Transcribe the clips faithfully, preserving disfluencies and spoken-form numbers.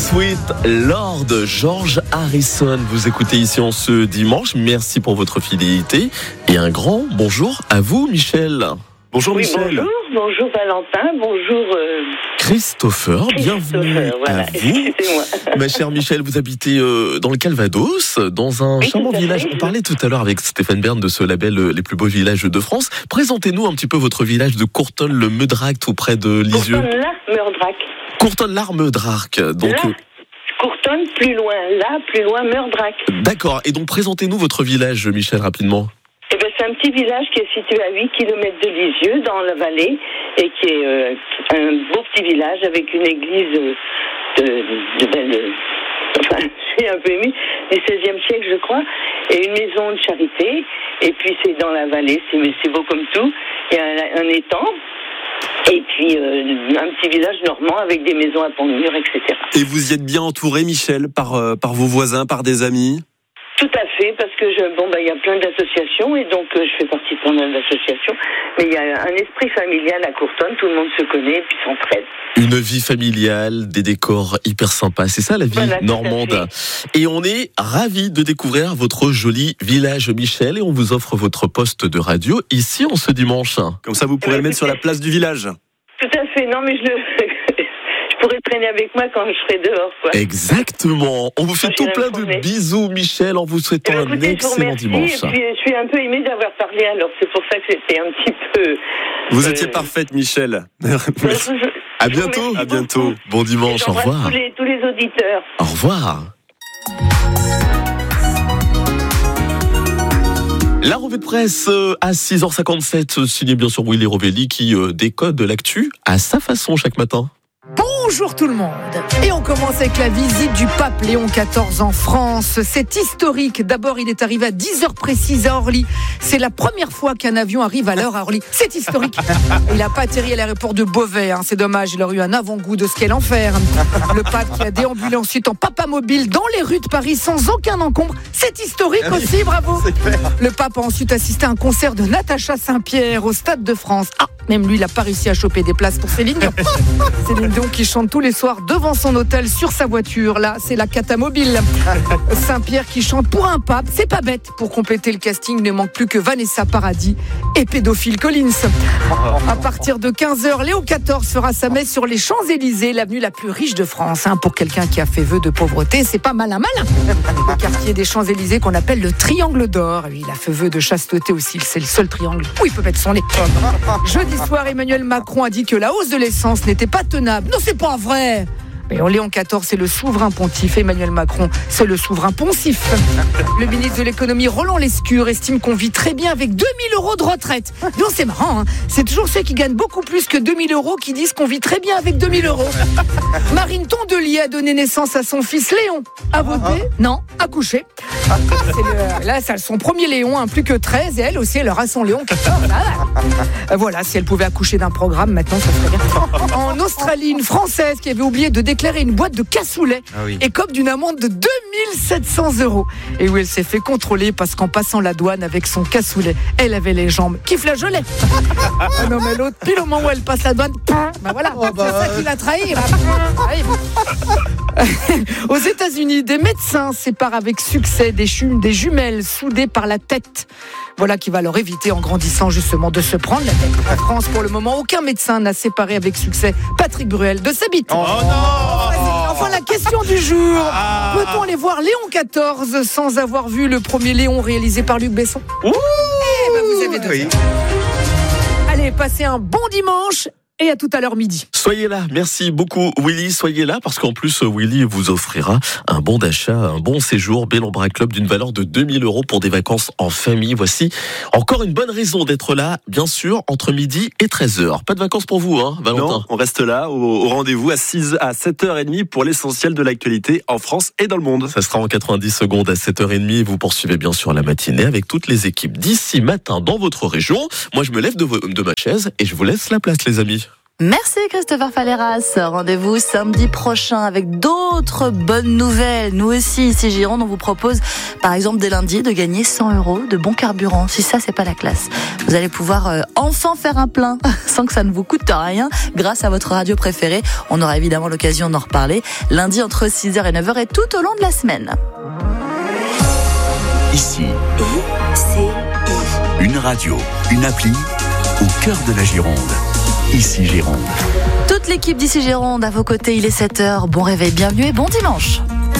Sweet Lord, George Harrison. Vous écoutez ici en ce dimanche. Merci pour votre fidélité. Et un grand bonjour à vous, Michel. Bonjour, oui, Michel. Bonjour, bonjour Valentin, bonjour euh... Christopher, bienvenue voilà, à vous. Ma chère Michel, vous habitez euh, dans le Calvados, dans un oui, charmant village. On parlait tout à l'heure avec Stéphane Bern de ce label euh, Les plus beaux villages de France. Présentez-nous un petit peu votre village de Courtonne-le-Meudrac, tout près de Lisieux. Courtonne-la-Meudrac. Courtonne-l'Armeudrac. Donc, là, Courtonne, plus loin. Là, plus loin, Meudrac. D'accord. Et donc, présentez-nous votre village, Michel, rapidement. Eh ben, c'est un petit village qui est situé à huit kilomètres de Lisieux, dans la vallée, et qui est euh, un beau petit village avec une église euh, de, de belle... Euh, enfin, je suis un peu émue, du seizième siècle, je crois, et une maison de charité. Et puis, c'est dans la vallée, c'est, c'est beau comme tout. Il y a un, un étang. Et puis euh, un petit village normand avec des maisons à pont de mur, et cetera. Et vous y êtes bien entouré, Michel, par, euh, par vos voisins, par des amis ? Tout à fait, parce que je, bon, bah, il y a plein d'associations et donc euh, je fais partie de plein d'associations. Mais il y a un esprit familial à Courtonne, tout le monde se connaît et puis s'entraide. Une vie familiale, des décors hyper sympas, c'est ça la vie voilà, normande. Et on est ravis de découvrir votre joli village, Michel, et on vous offre votre poste de radio ici en ce dimanche. Comme ça, vous pourrez le mettre sur la place du village. Tout à fait, non mais je le... je pourrais traîner avec moi quand je serai dehors, quoi. Exactement. On vous fait moi, tout plein de bisous, Michel, en vous souhaitant eh bien, écoutez, un excellent dimanche. Et puis, je suis un peu émue d'avoir parlé, alors c'est pour ça que j'étais un petit peu... Vous euh... étiez parfaite, Michel. Merci. À bientôt. À bientôt. Bon dimanche, au revoir. Tous les, tous les auditeurs. Au revoir. La revue de presse à six heures cinquante-sept, signée bien sûr Willy Rovelli qui décode l'actu à sa façon chaque matin. Bonjour tout le monde. Et on commence avec la visite du pape Léon quatorze en France. C'est historique. D'abord, il est arrivé à dix heures précises à Orly. C'est la première fois qu'un avion arrive à l'heure à Orly. C'est historique. Il n'a pas atterri à l'aéroport de Beauvais. Hein. C'est dommage. Il aurait eu un avant-goût de ce qu'est l'enfer. Le pape qui a déambulé ensuite en papa mobile dans les rues de Paris sans aucun encombre. C'est historique aussi. Bravo. Le pape a ensuite assisté à un concert de Natacha Saint-Pierre au Stade de France. Ah, même lui, il n'a pas réussi à choper des places pour Céline Dion. Céline Dion qui chante tous les soirs devant son hôtel sur sa voiture. Là, c'est la cata mobile. Saint-Pierre qui chante pour un pape. C'est pas bête. Pour compléter le casting, il ne manque plus que Vanessa Paradis et Pédophile Collins. À partir de quinze heures, Léon quatorze fera sa messe sur les Champs-Élysées, l'avenue la plus riche de France. Hein, pour quelqu'un qui a fait vœu de pauvreté, c'est pas malin malin. Le quartier des Champs-Élysées qu'on appelle le Triangle d'Or. Lui, il a fait vœu de chasteté aussi. C'est le seul triangle où il peut mettre son nez. Jeudi soir, Emmanuel Macron a dit que la hausse de l'essence n'était pas tenable. Non, c'est pas vrai. Mais Léon quatorze, c'est le souverain pontife. Emmanuel Macron, c'est le souverain poncif. Le ministre de l'économie, Roland Lescure, estime qu'on vit très bien avec deux mille euros de retraite. Non, c'est marrant, hein. C'est toujours ceux qui gagnent beaucoup plus que deux mille euros qui disent qu'on vit très bien avec deux mille euros. Marine Tondelier a donné naissance à son fils Léon. A voté ? Non, a couché. C'est le, là, c'est son premier Léon, hein, plus que treize, et elle aussi, elle aura son Léon quatorze. Ah, voilà, si elle pouvait accoucher d'un programme, maintenant, ça serait bien. En Australie, une Française qui avait oublié de déclarer une boîte de cassoulet ah oui. écope d'une amende de deux mille sept cents euros. Et où elle s'est fait contrôler parce qu'en passant la douane avec son cassoulet, elle avait les jambes qui flageolaient. Ah non, mais l'autre, pile au moment où elle passe la douane, ben voilà, oh bah c'est ça qui l'a trahi. Aux États-Unis, des médecins séparent avec succès des, chum- des jumelles soudées par la tête. Voilà qui va leur éviter en grandissant justement de se prendre la tête. En France, pour le moment, aucun médecin n'a séparé avec succès Patrick Bruel de sa bite. Oh non. Enfin, la question du jour. Ah. Peut-on aller voir Léon quatorze sans avoir vu le premier Léon réalisé par Luc Besson ? Ouh. Eh ben, vous avez deux oui. heures. Allez, passez un bon dimanche. Et à tout à l'heure midi. Soyez là, merci beaucoup Willy, soyez là parce qu'en plus Willy vous offrira un bon d'achat, un bon séjour Bellambra Club d'une valeur de deux mille euros pour des vacances en famille. Voici encore une bonne raison d'être là, bien sûr, entre midi et treize heures. Pas de vacances pour vous, hein, Valentin ? Non, on reste là au, au rendez-vous à six à sept heures trente pour l'essentiel de l'actualité en France et dans le monde. Ça sera en quatre-vingt-dix secondes à sept heures trente. Vous poursuivez bien sûr la matinée avec toutes les équipes d'ici matin dans votre région. Moi je me lève de, de ma chaise et je vous laisse la place les amis. Merci Christopher Falleras. Rendez-vous samedi prochain avec d'autres bonnes nouvelles. Nous aussi, ici Gironde, on vous propose par exemple dès lundi de gagner cent euros de bons carburant. Si ça, c'est pas la classe. Vous allez pouvoir euh, enfin faire un plein sans que ça ne vous coûte rien grâce à votre radio préférée. On aura évidemment l'occasion d'en reparler lundi entre six heures et neuf heures et tout au long de la semaine. Ici, c'est une radio, une appli au cœur de la Gironde. Ici Gironde. Toute l'équipe d'Ici Gironde à vos côtés, il est sept heures. Bon réveil, bienvenue et bon dimanche.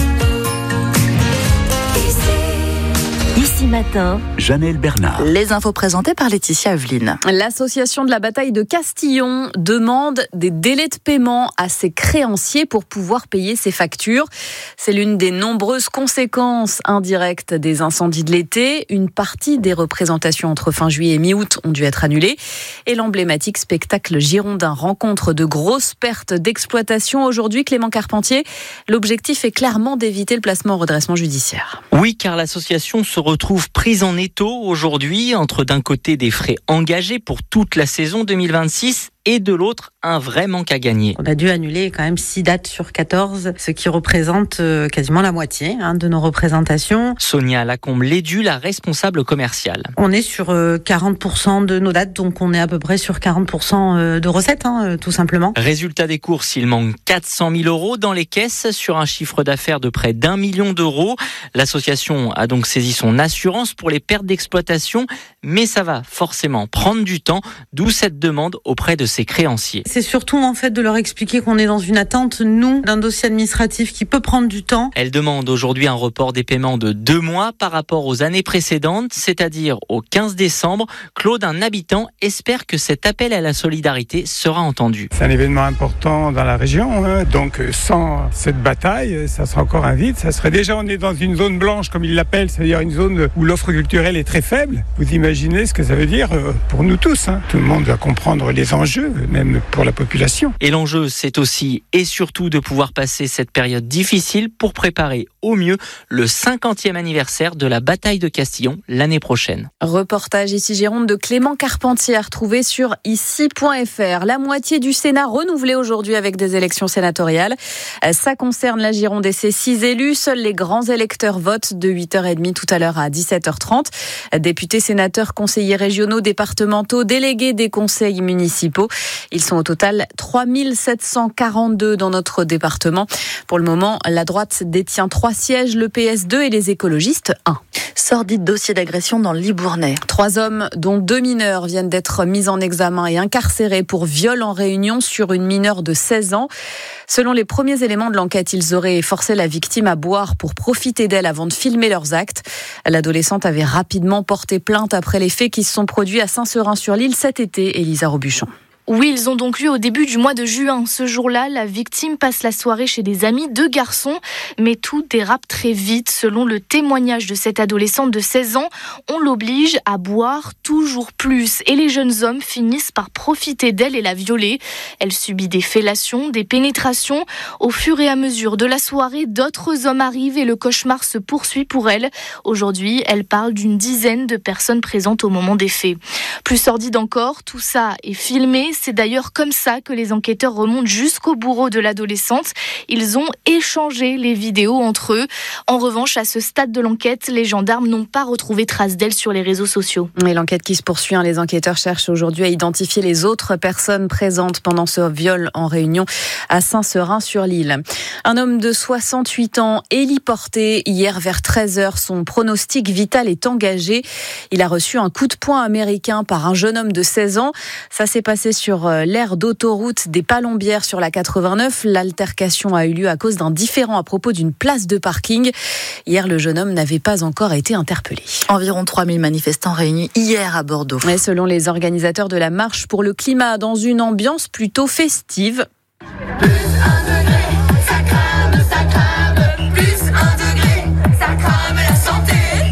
Ici matin, Janelle Bernard. Les infos présentées par Laetitia Eveline. L'association de la bataille de Castillon demande des délais de paiement à ses créanciers pour pouvoir payer ses factures. C'est l'une des nombreuses conséquences indirectes des incendies de l'été. Une partie des représentations entre fin juillet et mi-août ont dû être annulées. Et l'emblématique spectacle girondin rencontre de grosses pertes d'exploitation. Aujourd'hui, Clément Carpentier, l'objectif est clairement d'éviter le placement en redressement judiciaire. Oui, car l'association se retrouve prise en étau aujourd'hui entre d'un côté des frais engagés pour toute la saison deux mille vingt-six et de l'autre, un vrai manque à gagner. On a dû annuler quand même six dates sur quatorze, ce qui représente quasiment la moitié hein, de nos représentations. Sonia Lacombe-Lédu, la responsable commerciale. On est sur quarante pour cent de nos dates, donc on est à peu près sur quarante pour cent de recettes, hein, tout simplement. Résultat des courses, il manque quatre cent mille euros dans les caisses sur un chiffre d'affaires de près d'un million d'euros. L'association a donc saisi son assurance pour les pertes d'exploitation, mais ça va forcément prendre du temps, d'où cette demande auprès de ses créanciers. C'est surtout en fait de leur expliquer qu'on est dans une attente, nous, d'un dossier administratif qui peut prendre du temps. Elle demande aujourd'hui un report des paiements de deux mois par rapport aux années précédentes, c'est-à-dire au quinze décembre. Claude, un habitant, espère que cet appel à la solidarité sera entendu. C'est un événement important dans la région, hein, donc sans cette bataille, ça sera encore un vide. Ça serait déjà, on est dans une zone blanche, comme ils l'appellent, c'est-à-dire une zone où l'offre culturelle est très faible. Vous imaginez ce que ça veut dire pour nous tous, hein. Tout le monde doit comprendre les enjeux, même pour la population. Et l'enjeu, c'est aussi et surtout de pouvoir passer cette période difficile pour préparer au mieux le cinquantième anniversaire de la bataille de Castillon l'année prochaine. Reportage Ici Gironde de Clément Carpentier à retrouver sur ici point f r. La moitié du Sénat renouvelé aujourd'hui avec des élections sénatoriales. Ça concerne la Gironde et ses six élus. Seuls les grands électeurs votent de huit heures trente tout à l'heure à dix-sept heures trente. Députés, sénateurs, conseillers régionaux, départementaux, délégués des conseils municipaux. Ils sont au total trois mille sept cent quarante-deux dans notre département. Pour le moment, la droite détient trois sièges, le P S deux et les écologistes un. Sordide dossier d'agression dans le Libournais. Trois hommes, dont deux mineurs, viennent d'être mis en examen et incarcérés pour viol en réunion sur une mineure de seize ans. Selon les premiers éléments de l'enquête, ils auraient forcé la victime à boire pour profiter d'elle avant de filmer leurs actes. L'adolescente avait rapidement porté plainte après les faits qui se sont produits à Saint-Seurin-sur-l'Île cet été. Élisa Robuchon. Oui, ils ont donc lieu au début du mois de juin. Ce jour-là, la victime passe la soirée chez des amis, deux garçons. Mais tout dérape très vite. Selon le témoignage de cette adolescente de seize ans, on l'oblige à boire toujours plus. Et les jeunes hommes finissent par profiter d'elle et la violer. Elle subit des fellations, des pénétrations. Au fur et à mesure de la soirée, d'autres hommes arrivent et le cauchemar se poursuit pour elle. Aujourd'hui, elle parle d'une dizaine de personnes présentes au moment des faits. Plus sordide encore, tout ça est filmé. C'est d'ailleurs comme ça que les enquêteurs remontent jusqu'au bourreau de l'adolescente. Ils ont échangé les vidéos entre eux. En revanche, à ce stade de l'enquête, les gendarmes n'ont pas retrouvé trace d'elle sur les réseaux sociaux. Et l'enquête qui se poursuit, hein, les enquêteurs cherchent aujourd'hui à identifier les autres personnes présentes pendant ce viol en réunion à Saint-Seurin-sur-l'Île. Un homme de soixante-huit ans, héliporté hier vers treize heures. Son pronostic vital est engagé. Il a reçu un coup de poing américain par un jeune homme de seize ans. Ça s'est passé sur l'aire d'autoroute des Palombières sur la quatre-vingt-neuf. L'altercation a eu lieu à cause d'un différend à propos d'une place de parking. Hier, le jeune homme n'avait pas encore été interpellé. Environ trois mille manifestants réunis hier à Bordeaux. Et selon les organisateurs de la marche pour le climat, dans une ambiance plutôt festive. Plus un degré, ça crame, ça crame. Plus un degré, ça crame la santé. Top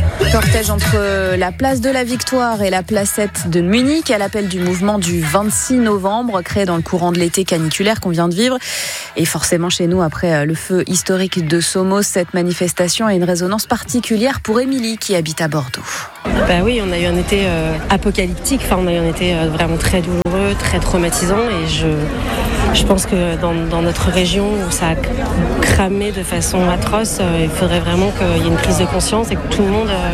cortège entre la place de la Victoire et la placette de Munich à l'appel du mouvement du vingt-six novembre, créé dans le courant de l'été caniculaire qu'on vient de vivre. Et forcément chez nous, après le feu historique de Somos, cette manifestation a une résonance particulière pour Émilie qui habite à Bordeaux. Bah oui, on a eu un été euh, apocalyptique, enfin, on a eu un été euh, vraiment très douloureux, très traumatisant, et je, je pense que dans, dans notre région où ça a cramé de façon atroce, euh, il faudrait vraiment qu'il y ait une prise de conscience et que tout le monde, euh,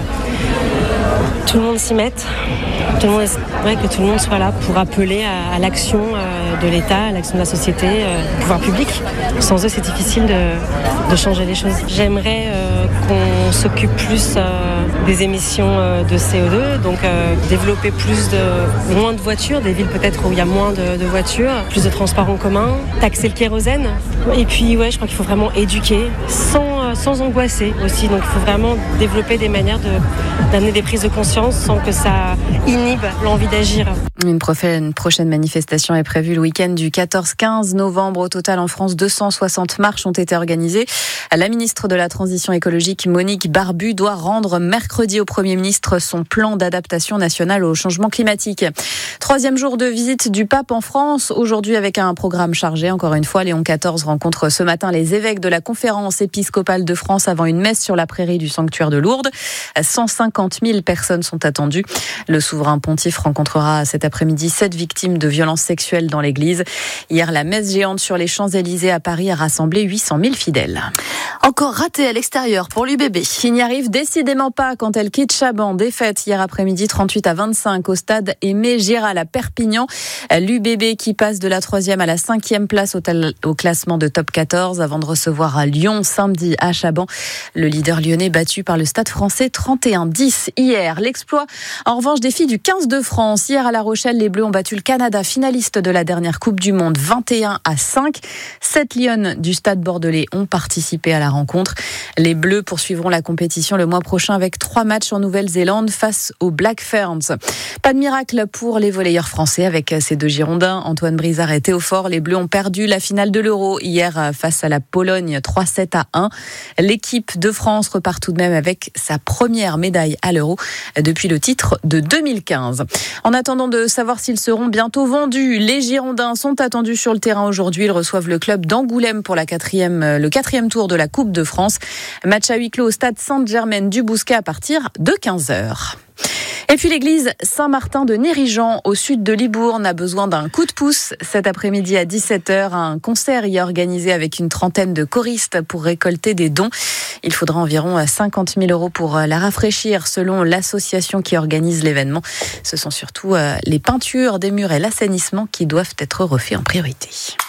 tout le monde s'y mette. Tout le monde, ouais, que tout le monde soit là pour appeler à, à l'action euh, de l'État, à l'action de la société, euh, du pouvoir public. Sans eux, c'est difficile de, de changer les choses. J'aimerais euh, qu'on s'occupe plus euh, des émissions euh, de C O deux, donc euh, développer plus de moins de voitures, des villes peut-être où il y a moins de, de voitures, plus de transports en commun, taxer le kérosène. Et puis, ouais, je crois qu'il faut vraiment éduquer sans, sans angoisser aussi. Donc, il faut vraiment développer des manières de, d'amener des prises de conscience sans que ça inhibe l'envie d'agir. Une prochaine, prochaine manifestation est prévue le week-end du quatorze quinze novembre. Au total, en France, deux cent soixante marches ont été organisées. La ministre de la Transition écologique, Monique Barbu, doit rendre mercredi au Premier ministre son plan d'adaptation nationale au changement climatique. Troisième jour de visite du pape en France, aujourd'hui avec un programme chargé. Encore une fois, Léon quatorze rencontre ce matin les évêques de la conférence épiscopale de France avant une messe sur la prairie du sanctuaire de Lourdes. cent cinquante mille personnes sont attendues. Le souverain pontife rencontrera cet après-midi sept victimes de violences sexuelles dans l'église. Hier, la messe géante sur les Champs-Élysées à Paris a rassemblé huit cent mille fidèles. Encore raté à l'extérieur pour l'U B B. Qui n'y arrive décidément pas quand elle quitte Chaban. Défaite hier après-midi trente-huit à vingt-cinq au stade Aimé Giral à Perpignan. L'U B B qui passe de la troisième à la cinquième place au, tal- au classement de top quatorze avant de recevoir à Lyon samedi à Chaban. Le leader lyonnais battu par le Stade français trente et un dix hier. L'exploit en revanche des filles du quinze de France. Hier à La Rochelle, les Bleus ont battu le Canada, finaliste de la dernière Coupe du Monde, vingt et un à cinq. Sept Lyonnes du Stade Bordelais ont participé à la rencontre. Les Bleus poursuivront la compétition le mois prochain avec trois matchs en Nouvelle-Zélande face aux Black Ferns. Pas de miracle pour les volleyeurs français avec ces deux Girondins, Antoine Brizard et Théo Faure. Les Bleus ont perdu la finale de l'Euro hier face à la Pologne, trois sept à un. L'équipe de France repart tout de même avec sa première médaille à l'Euro depuis le titre de deux mille quinze. En attendant de savoir s'ils seront bientôt vendus, les Girondins sont attendus sur le terrain aujourd'hui. Ils reçoivent le club d'Angoulême pour la quatrième, le quatrième tour de la Coupe de France. Match à huis clos au stade Sainte-Germaine du Bouscat à partir de quinze heures. Et puis l'église Saint-Martin de Nérijan, au sud de Libourne, a besoin d'un coup de pouce. Cet après-midi à dix-sept heures, un concert y est organisé avec une trentaine de choristes pour récolter des dons. Il faudra environ cinquante mille euros pour la rafraîchir, selon l'association qui organise l'événement. Ce sont surtout les peintures des murs et l'assainissement qui doivent être refaits en priorité.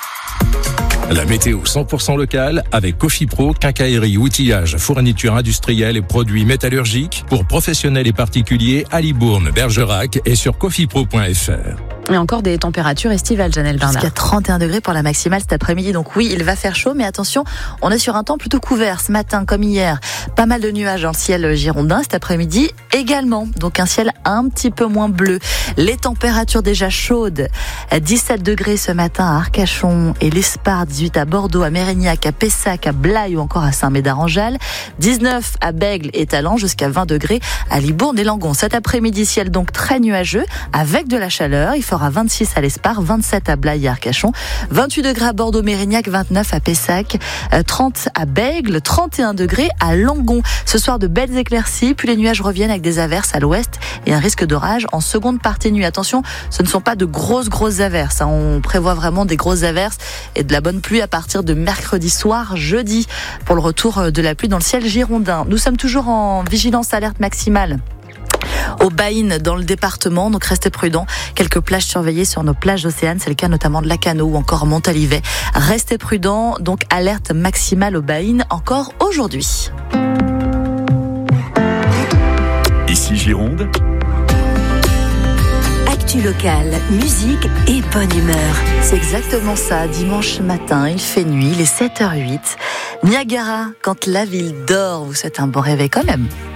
La météo cent pour cent locale avec Cofipro, quincaillerie, outillage, fourniture industrielle et produits métallurgiques pour professionnels et particuliers à Libourne, Bergerac et sur cofipro point f r. Et encore des températures estivales, Janelle Bernard. Jusqu'à trente et un degrés pour la maximale cet après-midi. Donc oui, il va faire chaud, mais attention, on est sur un temps plutôt couvert ce matin comme hier. Pas mal de nuages dans le ciel girondin cet après-midi également. Donc un ciel un petit peu moins bleu. Les températures déjà chaudes. dix-sept degrés ce matin à Arcachon et l'Espard, dix-huit à Bordeaux, à Mérignac, à Pessac, à Blaye ou encore à Saint-Médard-en-Jalles. dix-neuf à Bègle et Talent, jusqu'à vingt degrés à Libourne et Langon. Cet après-midi, ciel donc très nuageux avec de la chaleur. Il fera vingt-six à l'Espard, vingt-sept à Blaye et Arcachon, vingt-huit degrés à Bordeaux, Mérignac, vingt-neuf à Pessac, trente à Bègle, trente et un degrés à Langon. Ce soir, de belles éclaircies, puis les nuages reviennent avec des averses à l'ouest et un risque d'orage en seconde partie nuit. Attention, ce ne sont pas de grosses, grosses averses. On prévoit vraiment des grosses averses et de la bonne pluie à partir de mercredi soir, jeudi, pour le retour de la pluie dans le ciel girondin. Nous sommes toujours en vigilance alerte maximale au Baïn dans le département, donc restez prudents. Quelques plages surveillées sur nos plages d'Océane, c'est le cas notamment de Lacano ou encore Montalivet. Restez prudents, donc alerte maximale au Baïn encore aujourd'hui. Ici Gironde. Actu locale, musique et bonne humeur. C'est exactement ça, dimanche matin, il fait nuit, il est sept heures huit. Niagara, quand la ville dort, vous souhaite un bon réveil quand même.